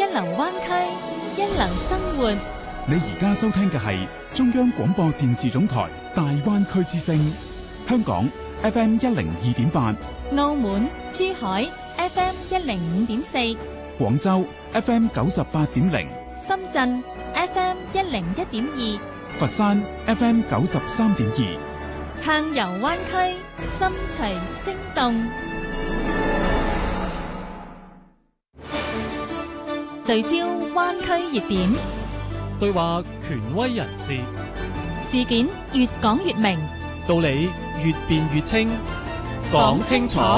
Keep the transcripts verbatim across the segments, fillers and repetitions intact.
流灣區，一流生活。 你而家收聽嘅係中央廣播電視總台大灣區之聲，香港 F M 一零二點八， 澳門、珠海 F M 一零五點四， 廣州 F M 九十八點零， 深圳 F M 一零一點二， 佛山 F M 九十三點二， 暢遊灣區，心隨聲動，聚焦灣區熱點， 對話權威人士， 事件越講越明， 道理越辯越清，講清楚，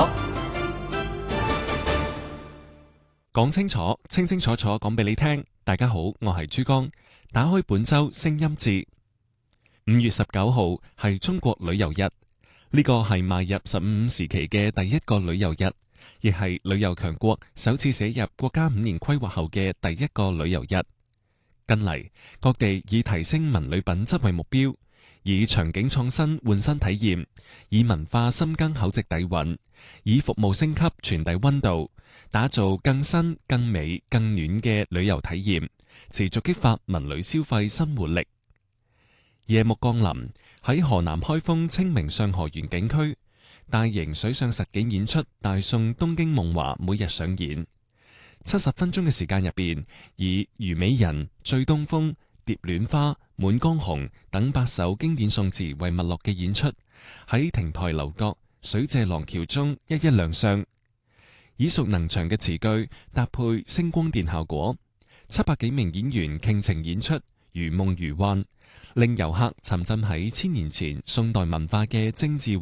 講清楚，清清楚楚講俾你聽。大家好，我係珠江，打開本周聲音節。五月十九號係中國旅遊日，呢個係邁入十五時期嘅第一個旅遊日，亦係旅遊強國首次寫入國家五年規劃後嘅第一個旅遊日。近嚟，各地以提升文旅品質為目標，以場景創新換新體驗，以文化深耕厚植底蘊，以服務升級傳遞溫度，打造更新、更美、更暖嘅旅遊體驗，持續激發文旅消費新活力。夜幕降臨，喺河南開封清明上河園景區，大型水上實景演出《大宋東京夢華》每日上演。七十分鐘嘅時間入邊，以《虞美人》、《醉東風》、《蝶戀花》、《滿江紅》等八首經典宋詞為脈絡嘅演出，喺亭台樓閣、水榭廊橋中一一亮相。耳熟能詳嘅詞句搭配聲光電效果，七百幾名演員傾情演出，如夢如幻，令遊客沉浸喺千年前宋代文化嘅精緻